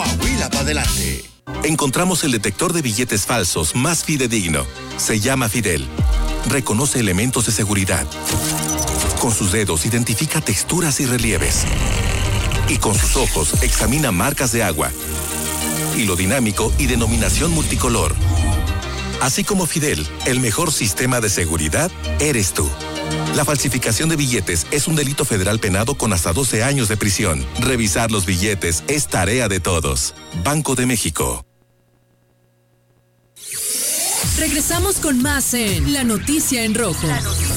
Coahuila para adelante. Encontramos el detector de billetes falsos más fidedigno. Se llama Fidel. Reconoce elementos de seguridad. Con sus dedos identifica texturas y relieves. Y con sus ojos examina marcas de agua. Hilo dinámico y denominación multicolor. Así como Fidel, el mejor sistema de seguridad eres tú. La falsificación de billetes es un delito federal penado con hasta 12 años de prisión. Revisar los billetes es tarea de todos. Banco de México. Regresamos con más en La Noticia en Rojo.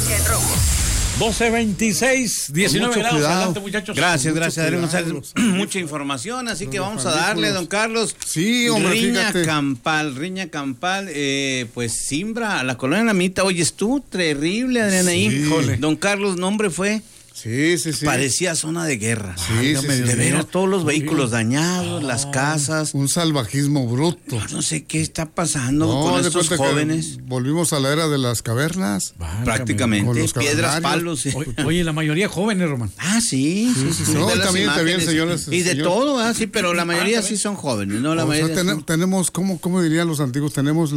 12:26, 19 grados. Adelante, muchachos. Gracias, Adrián González. Mucha información, así que vamos a darle, don Carlos. Sí, hombre, riña fíjate. campal, pues Simbra, la colonia La Mita. Oye, estuvo terrible, Adrián, ahí. Sí. Don Carlos, nombre fue... Sí. Parecía zona de guerra. Sí. De veras, todos los vehículos dañados, las casas. Un salvajismo bruto. No sé qué está pasando con estos jóvenes. Volvimos a la era de las cavernas. Prácticamente, con los piedras, palos. Oye, la mayoría jóvenes, Román. Ah, sí. No, De las también imágenes. señores. Y de todo, sí, pero la mayoría sí son jóvenes, ¿no? La mayoría tenemos, ¿cómo dirían los antiguos? Tenemos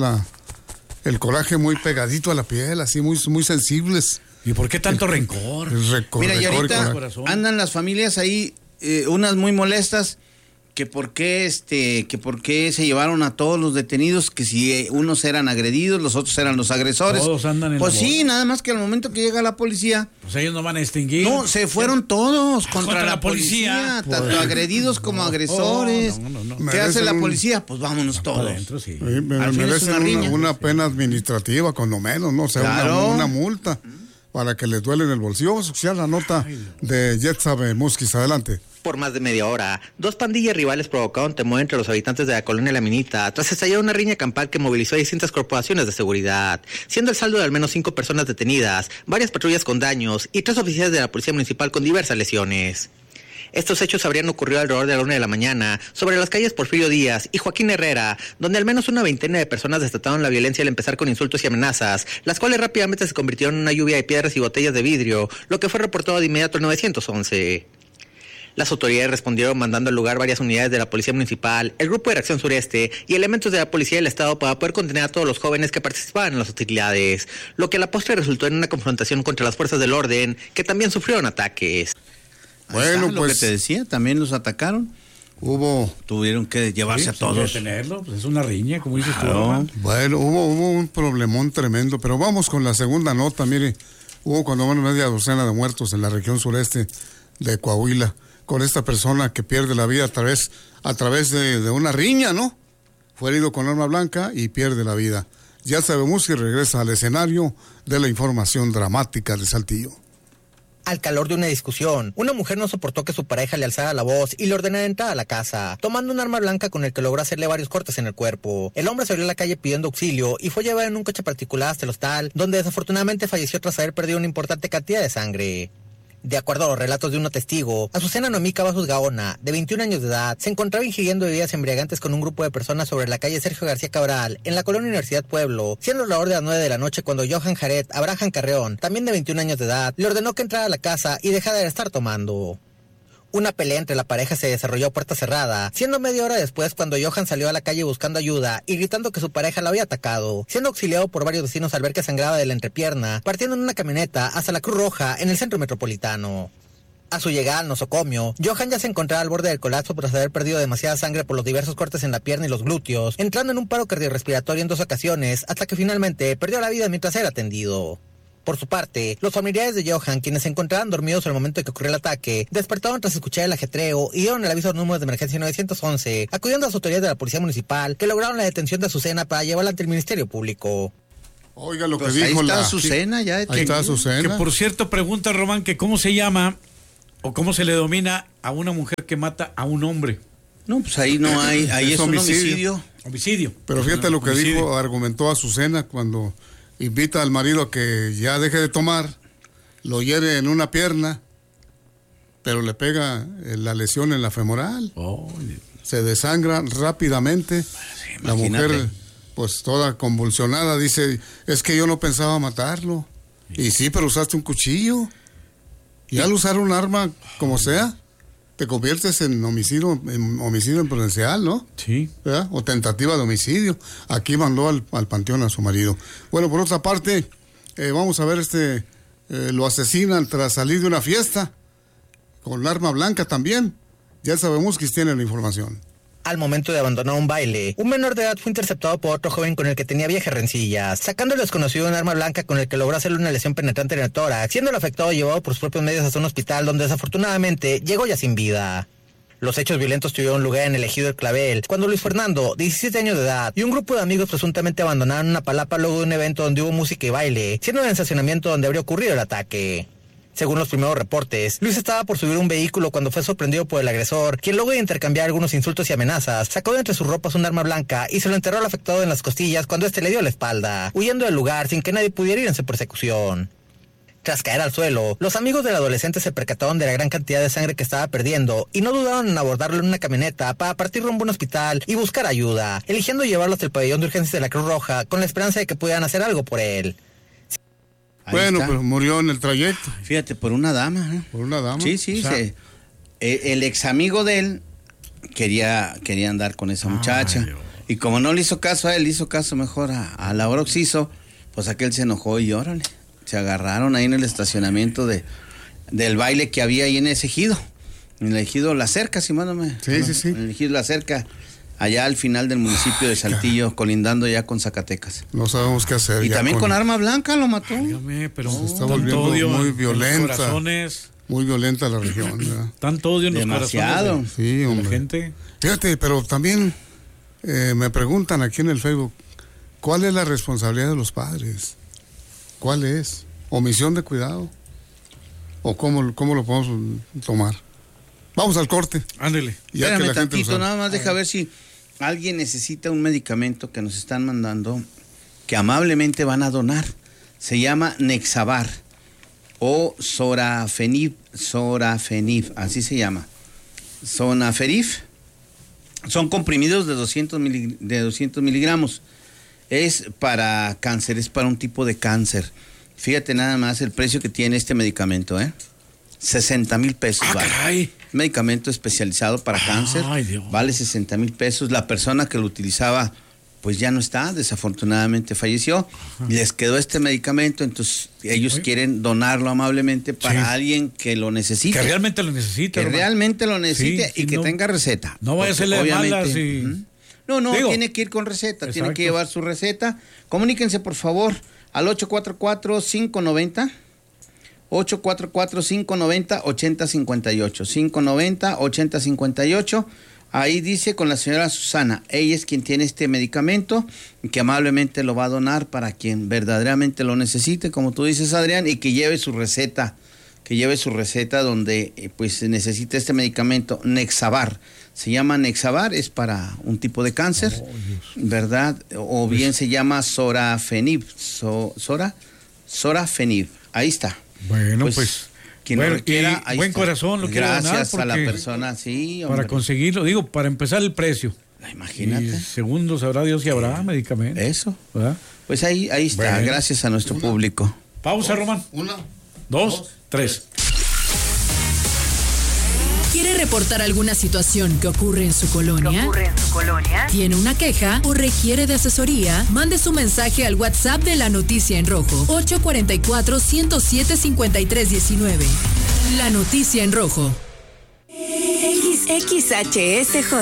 el coraje muy pegadito a la piel, así muy sensibles. ¿Y por qué tanto rencor? Mira, y ahorita andan las familias ahí, unas muy molestas, que por qué se llevaron a todos los detenidos, que si unos eran agredidos, los otros eran los agresores. Todos andan en Pues la sí, boda. nada más que al momento que llega la policía, Pues ellos no van a extinguir. no, se fueron todos contra la la policía, policía. tanto agredidos como agresores. no. ¿Qué Merecen hace la policía? Pues vámonos todos. Adentro, sí. Al final Al fin es una riña. una pena administrativa, cuando menos, ¿no? O sea, Claro. una multa para que les duele en el bolsillo. Vamos a escuchar la nota de Jetsabe Musquiz. Adelante. Por más de media hora, dos pandillas rivales provocaron temor entre los habitantes de la colonia La Minita tras estallar una riña campal que movilizó a distintas corporaciones de seguridad, siendo el saldo de al menos 5 personas detenidas, varias patrullas con daños y 3 oficiales de la Policía Municipal con diversas lesiones. Estos hechos habrían ocurrido alrededor de la 1 de la mañana sobre las calles Porfirio Díaz y Joaquín Herrera, donde al menos una veintena de personas desataron la violencia al empezar con insultos y amenazas, las cuales rápidamente se convirtieron en una lluvia de piedras y botellas de vidrio, lo que fue reportado de inmediato al 911. Las autoridades respondieron mandando al lugar varias unidades de la Policía Municipal, el Grupo de Reacción Sureste y elementos de la Policía del Estado para poder contener a todos los jóvenes que participaban en las hostilidades, lo que a la postre resultó en una confrontación contra las fuerzas del orden, que también sufrieron ataques. Bueno, Lo pues que te decía, también los atacaron. Tuvieron que llevarse a todos. Detenerlo, pues es una riña, como dices tú. Claro. Bueno, hubo un problemón tremendo, pero vamos con la segunda nota. Mire, hubo cuando menos media docena de muertos en la región sureste de Coahuila, con esta persona que pierde la vida a través de una riña, ¿no? Fue herido con arma blanca y pierde la vida. Ya sabemos que regresa al escenario de la información dramática de Saltillo. Al calor de una discusión, una mujer no soportó que su pareja le alzara la voz y le ordenara entrar a la casa, tomando un arma blanca con el que logró hacerle varios cortes en el cuerpo. El hombre salió a la calle pidiendo auxilio y fue llevado en un coche particular hasta el hostal, donde desafortunadamente falleció tras haber perdido una importante cantidad de sangre. De acuerdo a los relatos de un testigo, Azucena Noemí Cavazos Gaona, de 21 años de edad, se encontraba ingiriendo bebidas embriagantes con un grupo de personas sobre la calle Sergio García Cabral, en la colonia Universidad Pueblo, siendo la hora de las 9 de la noche cuando Johan Jared Abraham Carreón, también de 21 años de edad, le ordenó que entrara a la casa y dejara de estar tomando. Una pelea entre la pareja se desarrolló a puerta cerrada, siendo media hora después cuando Johan salió a la calle buscando ayuda y gritando que su pareja la había atacado, siendo auxiliado por varios vecinos al ver que sangraba de la entrepierna, partiendo en una camioneta hasta la Cruz Roja en el centro metropolitano. A su llegada al nosocomio, Johan ya se encontraba al borde del colapso tras haber perdido demasiada sangre por los diversos cortes en la pierna y los glúteos, entrando en un paro cardiorrespiratorio en 2 ocasiones, hasta que finalmente perdió la vida mientras era atendido. Por su parte, los familiares de Johan, quienes se encontraban dormidos al momento de que ocurrió el ataque, despertaron tras escuchar el ajetreo y dieron el aviso a los números de emergencia 911, acudiendo a las autoridades de la Policía Municipal, que lograron la detención de Azucena para llevarla ante el Ministerio Público. Oiga lo Pues que dijo ahí está la... Azucena, ya. Ahí está Azucena. Que por cierto, pregunta Román, que cómo se llama o cómo se le domina a una mujer que mata a un hombre. No, pues ahí no hay, ahí es un homicidio. Homicidio. Pero fíjate lo que dijo, argumentó Azucena cuando invita al marido a que ya deje de tomar, lo hiere en una pierna, pero le pega la lesión en la femoral. Se desangra rápidamente. La mujer, pues toda convulsionada, dice, es que yo no pensaba matarlo. Y sí, pero usaste un cuchillo. Y al usar un arma, como sea, te conviertes en homicidio imprudencial, ¿no? Sí. ¿Verdad? O tentativa de homicidio. Aquí mandó al panteón a su marido. Bueno, por otra parte, vamos a ver lo asesinan tras salir de una fiesta, con arma blanca también. Ya sabemos que tiene la información. Al momento de abandonar un baile, un menor de edad fue interceptado por otro joven con el que tenía viejas rencillas, sacando al desconocido un arma blanca con el que logró hacerle una lesión penetrante en el tórax, siendo el afectado llevado por sus propios medios hasta un hospital donde desafortunadamente llegó ya sin vida. Los hechos violentos tuvieron lugar en el ejido El Clavel, cuando Luis Fernando, 17 años de edad, y un grupo de amigos presuntamente abandonaron una palapa luego de un evento donde hubo música y baile, siendo en el estacionamiento donde habría ocurrido el ataque. Según los primeros reportes, Luis estaba por subir un vehículo cuando fue sorprendido por el agresor, quien luego de intercambiar algunos insultos y amenazas, sacó de entre sus ropas un arma blanca y se lo enterró al afectado en las costillas cuando éste le dio la espalda, huyendo del lugar sin que nadie pudiera ir en su persecución. Tras caer al suelo, los amigos del adolescente se percataron de la gran cantidad de sangre que estaba perdiendo y no dudaron en abordarlo en una camioneta para partir rumbo a un hospital y buscar ayuda, eligiendo llevarlo hasta el pabellón de urgencias de la Cruz Roja con la esperanza de que pudieran hacer algo por él. Bueno, pero murió en el trayecto. Fíjate, por una dama, ¿eh? ¿Por una dama? Sí, o sea, el ex amigo de él quería andar con esa muchacha. Y como no le hizo caso a él, le hizo caso mejor a Laura Oxiso, pues aquel se enojó y órale. Se agarraron ahí en el estacionamiento del baile que había ahí en ese ejido. En el ejido La Cerca, si mándame. Sí. En el ejido La Cerca, allá al final del municipio de Saltillo, colindando ya con Zacatecas. No sabemos qué hacer. Y también con arma blanca lo mató. Pero se está volviendo muy violenta. Muy violenta la región, ¿verdad? Tanto odio en los demasiado. Sí, hombre. La gente. Fíjate, pero también me preguntan aquí en el Facebook, ¿cuál es la responsabilidad de los padres? ¿Cuál es? ¿Omisión de cuidado? ¿O cómo lo podemos tomar? Vamos al corte. Ándele. Espérame tantito, nada más deja ver si alguien necesita un medicamento que nos están mandando, que amablemente van a donar. Se llama Nexavar o Sorafenib, así se llama. Sonaferif. Son comprimidos de 200 miligramos. Es para cáncer, es para un tipo de cáncer. Fíjate nada más el precio que tiene este medicamento, 60,000 pesos. Vale. Caray. Medicamento especializado para cáncer. Dios. Vale 60,000 pesos. La persona que lo utilizaba, pues ya no está, desafortunadamente falleció. Les quedó este medicamento, entonces ellos quieren donarlo amablemente para alguien que lo necesite. Que realmente lo necesite. Y que tenga receta. No vaya a hacerle malas y... No, tiene que ir con receta, exacto. Tiene que llevar su receta. Comuníquense, por favor, al 844-590. 844-590-8058. 590-8058. Ahí dice con la señora Susana. Ella es quien tiene este medicamento que amablemente lo va a donar para quien verdaderamente lo necesite, como tú dices, Adrián, y que lleve su receta. Donde pues necesita este medicamento Nexavar. Se llama Nexavar, es para un tipo de cáncer, ¿verdad? O bien se llama Sorafenib. Sorafenib. Ahí está. Bueno, pues quien lo requiera, ahí buen está. Corazón lo quiere donar. Gracias a la persona, sí, hombre. Para conseguirlo, para empezar el precio. Imagínate. Y segundo, sabrá Dios si habrá medicamento. Eso. ¿Verdad? Pues ahí está, bueno. Gracias a nuestro público. Pausa, Román. 1, 2, 3. ¿Quiere reportar alguna situación que ocurre en su colonia? ¿Tiene una queja o requiere de asesoría? Mande su mensaje al WhatsApp de La Noticia en Rojo, 844-107-5319. La Noticia en Rojo. XHSJ